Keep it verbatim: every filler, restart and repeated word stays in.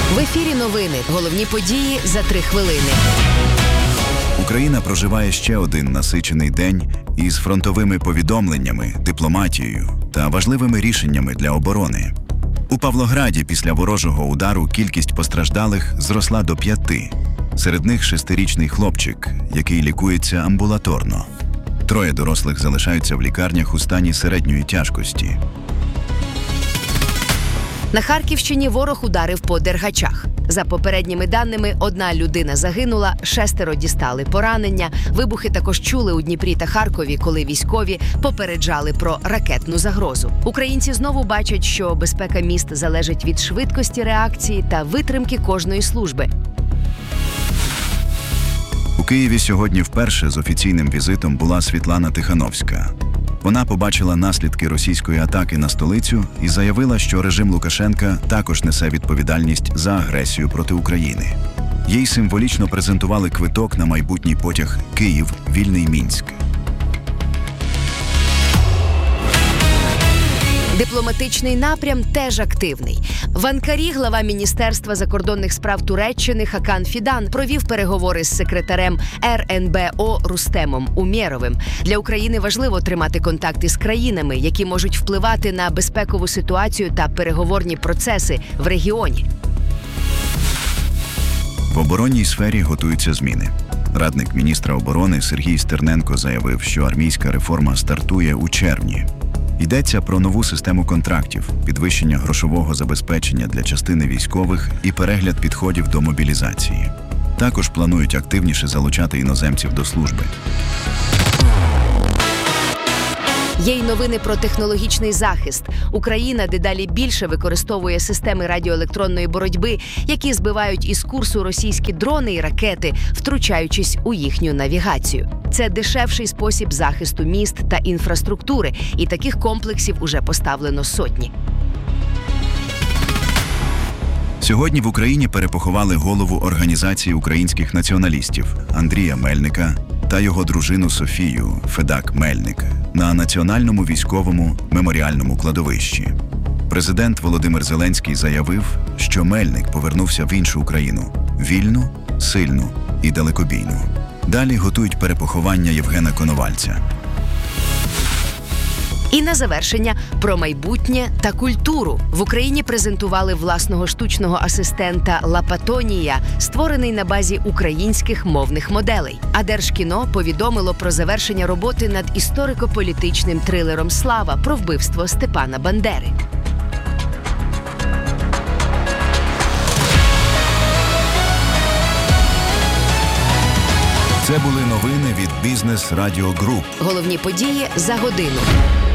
В ефірі новини. Головні події за три хвилини. Україна проживає ще один насичений день із фронтовими повідомленнями, дипломатією та важливими рішеннями для оборони. У Павлограді після ворожого удару кількість постраждалих зросла до п'яти. Серед них шестирічний хлопчик, який лікується амбулаторно. Троє дорослих залишаються в лікарнях у стані середньої тяжкості. На Харківщині ворог ударив по Дергачах. За попередніми даними, одна людина загинула, шестеро дістали поранення. Вибухи також чули у Дніпрі та Харкові, коли військові попереджали про ракетну загрозу. Українці знову бачать, що безпека міст залежить від швидкості реакції та витримки кожної служби. У Києві сьогодні вперше з офіційним візитом була Світлана Тихановська. Вона побачила наслідки російської атаки на столицю і заявила, що режим Лукашенка також несе відповідальність за агресію проти України. Їй символічно презентували квиток на майбутній потяг Київ-Вільний-Мінськ. Дипломатичний напрям теж активний. В Анкарі глава Міністерства закордонних справ Туреччини Хакан Фідан провів переговори з секретарем ер ен бе о Рустемом Умєровим. Для України важливо тримати контакти з країнами, які можуть впливати на безпекову ситуацію та переговорні процеси в регіоні. В оборонній сфері готуються зміни. Радник міністра оборони Сергій Стерненко заявив, що армійська реформа стартує у червні. Йдеться про нову систему контрактів, підвищення грошового забезпечення для частини військових і перегляд підходів до мобілізації. Також планують активніше залучати іноземців до служби. Є й новини про технологічний захист. Україна дедалі більше використовує системи радіоелектронної боротьби, які збивають із курсу російські дрони і ракети, втручаючись у їхню навігацію. Це дешевший спосіб захисту міст та інфраструктури, і таких комплексів уже поставлено сотні. Сьогодні в Україні перепоховали голову Організації українських націоналістів Андрія Мельника та його дружину Софію Федак Мельник на Національному військовому меморіальному кладовищі. Президент Володимир Зеленський заявив, що Мельник повернувся в іншу Україну – вільну, сильну і далекобійну. Далі готують перепоховання Євгена Коновальця. І на завершення про майбутнє та культуру. В Україні презентували власного штучного асистента Лапатонія, створений на базі українських мовних моделей. А Держкіно повідомило про завершення роботи над історико-політичним трилером «Слава» про вбивство Степана Бандери. Це були новини від Бізнес Радіо Груп. Головні події за годину.